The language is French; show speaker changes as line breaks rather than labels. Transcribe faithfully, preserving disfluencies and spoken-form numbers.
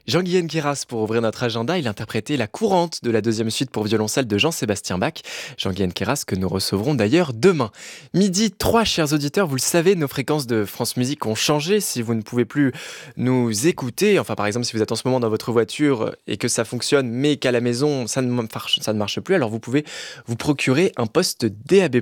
Jean-Guyen Queyras, pour ouvrir notre agenda, il interprétait la courante de la deuxième suite pour violoncelle de Jean-Sébastien Bach. Jean-Guyen Queyras que nous recevrons d'ailleurs demain. Midi trois, chers auditeurs, vous le savez, nos fréquences de France Musique ont changé. Si vous ne pouvez plus nous écouter, enfin par exemple si vous êtes en ce moment dans votre voiture et que ça fonctionne mais qu'à la maison ça ne marche, ça ne marche plus, alors vous pouvez vous procurer un poste D A B+,